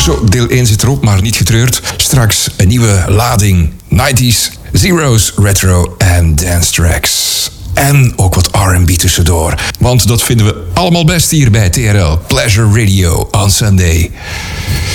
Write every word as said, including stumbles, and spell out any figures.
Zo, deel één zit erop, maar niet getreurd. Straks een nieuwe lading nineties, zeros, retro en dance tracks. En ook wat R en B tussendoor. Want dat vinden we allemaal best hier bij T R L. Pleasure Radio on Sunday.